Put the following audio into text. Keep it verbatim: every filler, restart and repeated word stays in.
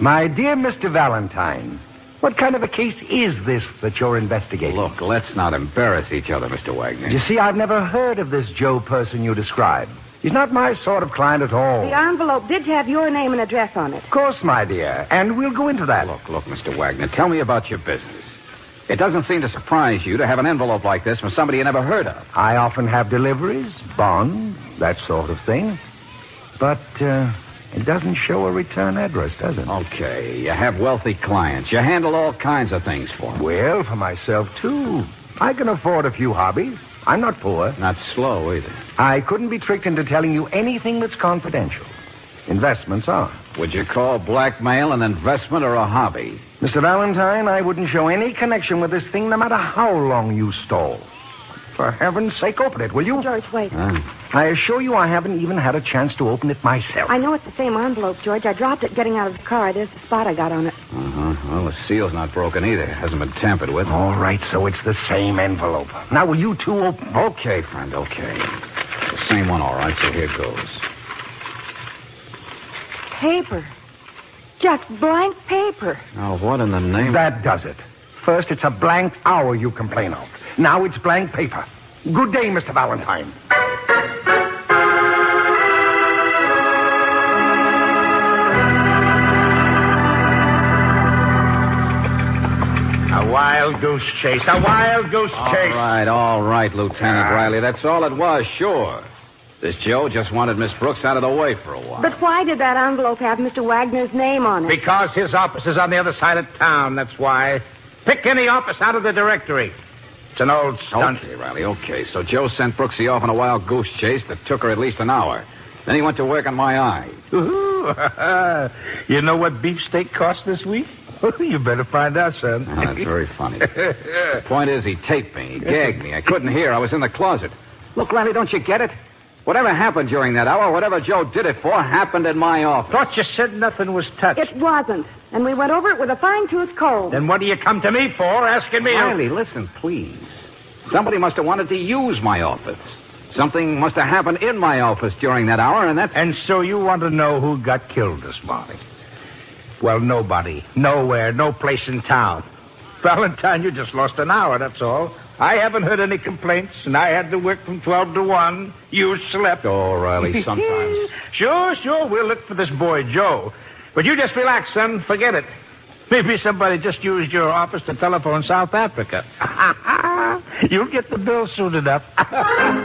My dear Mister Valentine, what kind of a case is this that you're investigating? Look, let's not embarrass each other, Mister Wagner. You see, I've never heard of this Joe person you describe. He's not my sort of client at all. The envelope did have your name and address on it. Of course, my dear, and we'll go into that. Look, look, Mister Wagner, tell me about your business. It doesn't seem to surprise you to have an envelope like this from somebody you never heard of. I often have deliveries, bonds, that sort of thing. But, uh... it doesn't show a return address, does it? Okay, you have wealthy clients. You handle all kinds of things for them. Well, for myself, too. I can afford a few hobbies. I'm not poor. Not slow, either. I couldn't be tricked into telling you anything that's confidential. Investments are. Would you call blackmail an investment or a hobby? Mister Valentine, I wouldn't show any connection with this thing no matter how long you stole. For heaven's sake, open it, will you? George, wait. Huh? I assure you I haven't even had a chance to open it myself. I know it's the same envelope, George. I dropped it getting out of the car. There's the spot I got on it. Uh-huh. Well, the seal's not broken either. It hasn't been tampered with. All right, so it's the same envelope. Now, will you two open? Okay, friend, okay. The same one, all right, so here goes. Paper. Just blank paper. Now, what in the name... That does it. First, it's a blank hour you complain of. Now it's blank paper. Good day, Mister Valentine. A wild goose chase. A wild goose All chase. All right, all right, Lieutenant Ah. Riley. That's all it was, sure. This Joe just wanted Miss Brooks out of the way for a while. But why did that envelope have Mister Wagner's name on it? Because his office is on the other side of town, that's why. Pick any office out of the directory. It's an old stunt. Okay, Riley, okay. So Joe sent Brooksy off on a wild goose chase that took her at least an hour. Then he went to work on my eye. You know what beefsteak cost this week? You better find out, son. Oh, that's very funny. The point is, he taped me. He gagged me. I couldn't hear. I was in the closet. Look, Riley, don't you get it? Whatever happened during that hour, whatever Joe did it for, happened in my office. Thought you said nothing was touched. It wasn't. And we went over it with a fine-tooth comb. Then what do you come to me for, asking me... Riley, listen, please. Somebody must have wanted to use my office. Something must have happened in my office during that hour, and that's... And so you want to know who got killed this morning? Well, nobody. Nowhere. No place in town. Valentine, you just lost an hour, that's all. I haven't heard any complaints, and I had to work from twelve to one. You slept. Oh, Riley, sometimes... Sure, sure, we'll look for this boy, Joe. But you just relax, son. Forget it. Maybe somebody just used your office to telephone South Africa. You'll get the bill soon enough.